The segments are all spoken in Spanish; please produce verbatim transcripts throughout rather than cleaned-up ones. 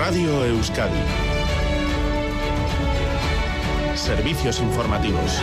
Radio Euskadi. Servicios informativos.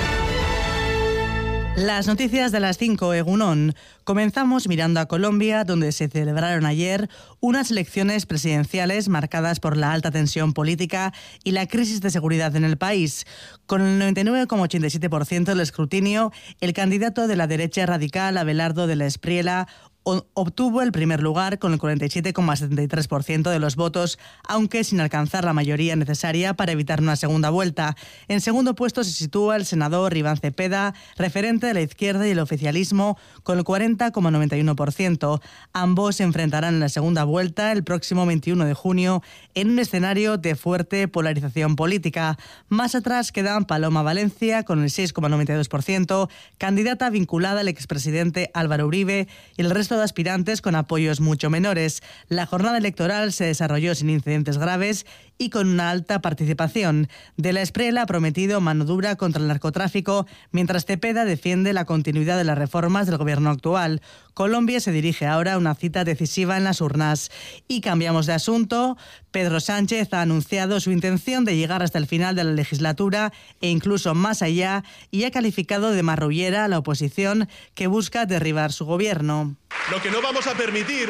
Las noticias de las cinco, Egunon. Comenzamos mirando a Colombia, donde se celebraron ayer unas elecciones presidenciales marcadas por la alta tensión política y la crisis de seguridad en el país. Con el noventa y nueve coma ochenta y siete por ciento del escrutinio, el candidato de la derecha radical, Abelardo de la Espriella, obtuvo el primer lugar con el cuarenta y siete coma setenta y tres por ciento de los votos, aunque sin alcanzar la mayoría necesaria para evitar una segunda vuelta. En segundo puesto se sitúa el senador Iván Cepeda, referente de la izquierda y el oficialismo, con el cuarenta coma noventa y uno por ciento. Ambos se enfrentarán en la segunda vuelta el próximo veintiuno de junio en un escenario de fuerte polarización política. Más atrás quedan Paloma Valencia, con el seis coma noventa y dos por ciento, candidata vinculada al expresidente Álvaro Uribe, y el resto de aspirantes con apoyos mucho menores. La jornada electoral se desarrolló sin incidentes graves y con una alta participación. De la Espriella ha prometido mano dura contra el narcotráfico, mientras Cepeda defiende la continuidad de las reformas del gobierno actual. Colombia se dirige ahora a una cita decisiva en las urnas. Y cambiamos de asunto. Pedro Sánchez ha anunciado su intención de llegar hasta el final de la legislatura e incluso más allá, y ha calificado de marrullera a la oposición que busca derribar su gobierno. Lo que no vamos a permitir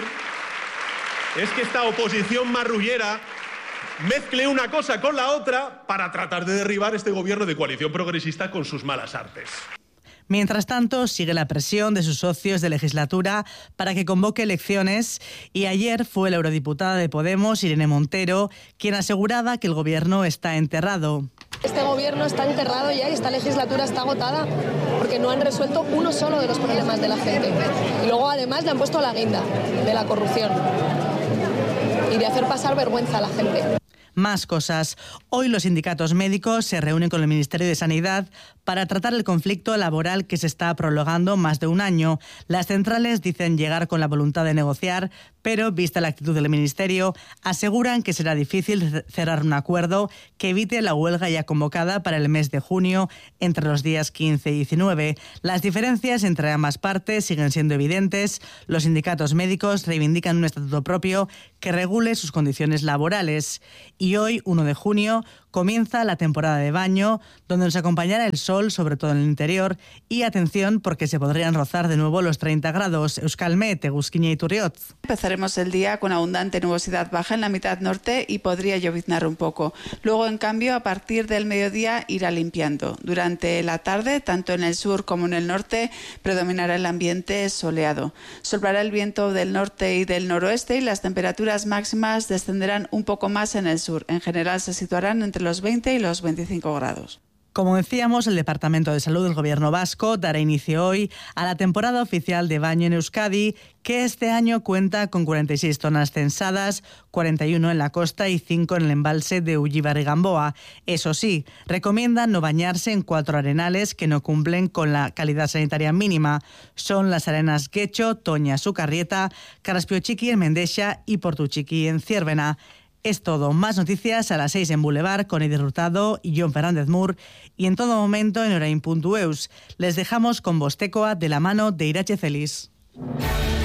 es que esta oposición marrullera mezcle una cosa con la otra para tratar de derribar este gobierno de coalición progresista con sus malas artes. Mientras tanto, sigue la presión de sus socios de legislatura para que convoque elecciones, y ayer fue la eurodiputada de Podemos, Irene Montero, quien aseguraba que el gobierno está enterrado. Este gobierno está enterrado ya y esta legislatura está agotada porque no han resuelto uno solo de los problemas de la gente. Y luego además le han puesto la guinda de la corrupción y de hacer pasar vergüenza a la gente. Más cosas. Hoy los sindicatos médicos se reúnen con el Ministerio de Sanidad para tratar el conflicto laboral que se está prolongando más de un año. Las centrales dicen llegar con la voluntad de negociar, pero, vista la actitud del Ministerio, aseguran que será difícil cerrar un acuerdo que evite la huelga ya convocada para el mes de junio entre los días quince y diecinueve. Las diferencias entre ambas partes siguen siendo evidentes. Los sindicatos médicos reivindican un estatuto propio que regule sus condiciones laborales. Y hoy, uno de junio, comienza la temporada de baño, donde nos acompañará el sol, sobre todo en el interior, y atención porque se podrían rozar de nuevo los treinta grados. Euskalmet, Eguzkiña y Turriot. Empezaremos el día con abundante nubosidad baja en la mitad norte y podría lloviznar un poco. Luego, en cambio, a partir del mediodía irá limpiando. Durante la tarde, tanto en el sur como en el norte, predominará el ambiente soleado. Soplará el viento del norte y del noroeste y las temperaturas máximas descenderán un poco más en el sur. En general se situarán entre los veinte y los veinticinco grados. Como decíamos, el Departamento de Salud del Gobierno vasco dará inicio hoy a la temporada oficial de baño en Euskadi, que este año cuenta con cuarenta y seis zonas censadas, cuarenta y uno en la costa y cinco en el embalse de Ullibar y Gamboa. Eso sí, recomiendan no bañarse en cuatro arenales que no cumplen con la calidad sanitaria mínima. Son las arenas Guecho, Toña, Sucarrieta, Caraspio-Txiki en Mendexa y Portu-Txiki en Ciervena. Es todo. Más noticias a las seis en Boulevard con Edir Hurtado y John Fernández Mur, y en todo momento en orain punto eus. Les dejamos con Bostekoa de la mano de Irache Celis.